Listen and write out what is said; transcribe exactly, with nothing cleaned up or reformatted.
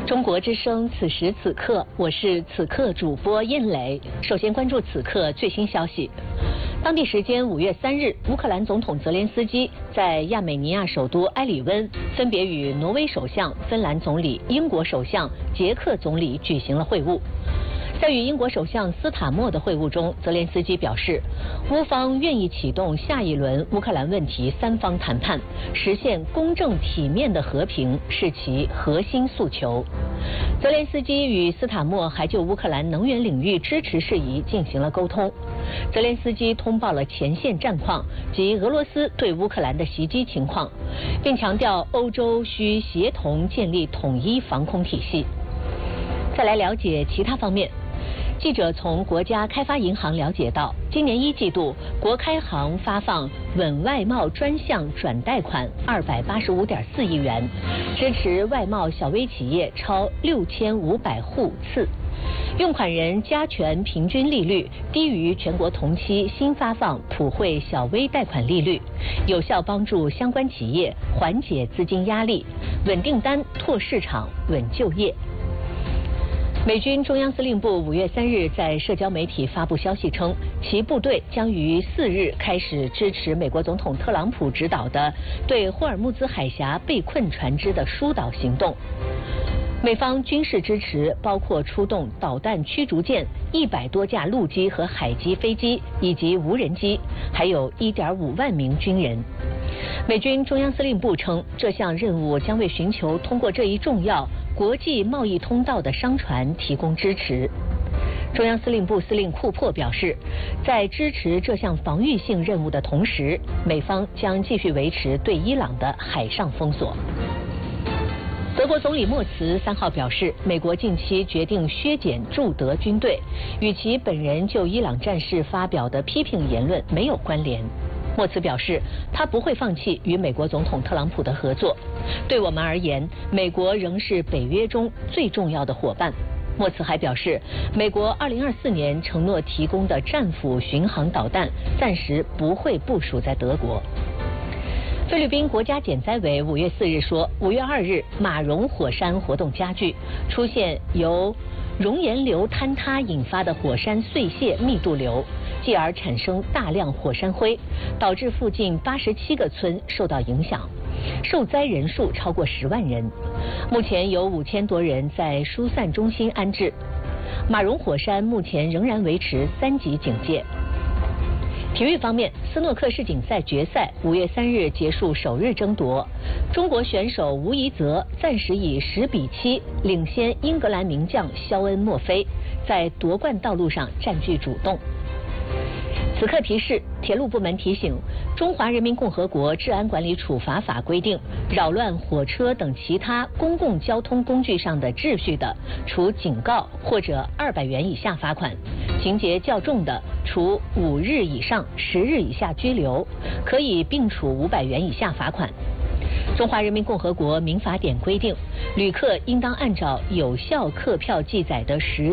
中国之声，此时此刻，我是此刻主播印磊。首先关注此刻最新消息。当地时间五月三日，乌克兰总统泽连斯基在亚美尼亚首都埃里温分别与挪威首相、芬兰总理、英国首相、捷克总理举行了会晤。在与英国首相斯塔默的会晤中，泽连斯基表示，乌方愿意启动下一轮乌克兰问题三方谈判，实现公正体面的和平是其核心诉求。泽连斯基与斯塔默还就乌克兰能源领域支持事宜进行了沟通。泽连斯基通报了前线战况及俄罗斯对乌克兰的袭击情况，并强调欧洲需协同建立统一防空体系。再来了解其他方面。记者从国家开发银行了解到，今年一季度，国开行发放稳外贸专项转贷款二百八十五点四亿元，支持外贸小微企业超六千五百户次，用款人加权平均利率低于全国同期新发放普惠小微贷款利率，有效帮助相关企业缓解资金压力，稳订单、拓市场、稳就业。美军中央司令部五月三日在社交媒体发布消息称，其部队将于四日开始支持美国总统特朗普指导的对霍尔木兹海峡被困船只的疏导行动。美方军事支持包括出动导弹驱逐舰、一百多架陆基和海基飞机以及无人机，还有一点五万名军人。美军中央司令部称，这项任务将为寻求通过这一重要国际贸易通道的商船提供支持。中央司令部司令库珀表示，在支持这项防御性任务的同时，美方将继续维持对伊朗的海上封锁。德国总理默茨三号表示，美国近期决定削减驻德军队，与其本人就伊朗战事发表的批评言论没有关联。默茨表示，他不会放弃与美国总统特朗普的合作。对我们而言，美国仍是北约中最重要的伙伴。默茨还表示，美国二零二四年承诺提供的战斧巡航导弹暂时不会部署在德国。菲律宾国家减灾委五月四日说，五月二日马荣火山活动加剧，出现由熔岩流坍塌引发的火山碎屑密度流，继而产生大量火山灰，导致附近八十七个村受到影响，受灾人数超过十万人。目前有五千多人在疏散中心安置。马荣火山目前仍然维持三级警戒。体育方面，斯诺克世锦赛决赛五月三日结束首日争夺，中国选手吴怡泽暂时以十比七领先英格兰名将肖恩·墨菲，在夺冠道路上占据主动。此刻提示，铁路部门提醒，中华人民共和国治安管理处罚法规定，扰乱火车等其他公共交通工具上的秩序的，处警告或者二百元以下罚款；情节较重的，处五日以上十日以下拘留，可以并处五百元以下罚款。中华人民共和国民法典规定，旅客应当按照有效客票记载的时